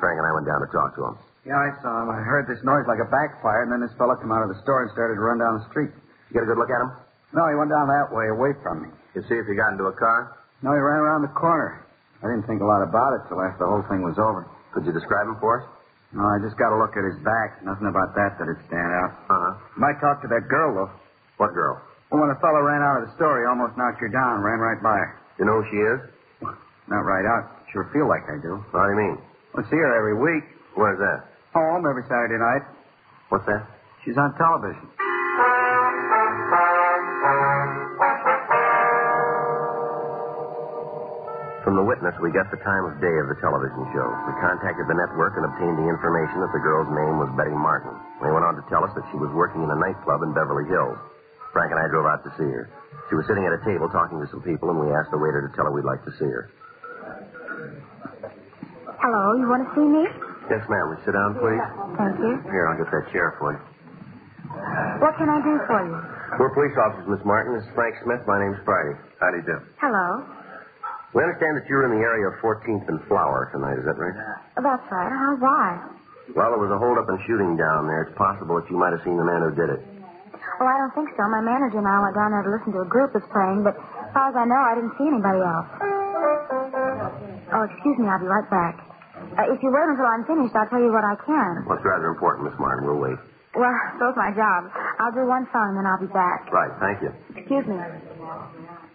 Frank and I went down to talk to him. Yeah, I saw him. I heard this noise like a backfire, and then this fella come out of the store and started to run down the street. You get a good look at him? No, he went down that way, away from me. You see if he got into a car? No, he ran around the corner. I didn't think a lot about it till after the whole thing was over. Could you describe him for us? No, I just got to look at his back. Nothing about that'd stand out. Uh-huh. Might talk to that girl, though. What girl? Well, when the fellow ran out of the store, he almost knocked her down, ran right by her. You know who she is? Not right out. Sure feel like I do. What do you mean? I see her every week. Where's that? Home every Saturday night. What's that? She's on television. From the witness, we got the time of day of the television show. We contacted the network and obtained the information that the girl's name was Betty Martin. They went on to tell us that she was working in a nightclub in Beverly Hills. Frank and I drove out to see her. She was sitting at a table talking to some people, and we asked the waiter to tell her we'd like to see her. Hello, you want to see me? Yes, ma'am. Will you sit down, please? Thank you. Here, I'll get that chair for you. What can I do for you? We're police officers, Miss Martin. This is Frank Smith. My name's Friday. How do you do? Hello. We understand that you're in the area of 14th and Flower tonight. Is that right? That's right. Why? Well, there was a hold-up and shooting down there. It's possible that you might have seen the man who did it. Well, I don't think so. My manager and I went down there to listen to a group that's playing, but as far as I know, I didn't see anybody else. Oh, excuse me. I'll be right back. If you wait until I'm finished, I'll tell you what I can. Well, it's rather important, Miss Martin. We'll wait. Well, so's my job. I'll do one song, and then I'll be back. Right. Thank you. Excuse me.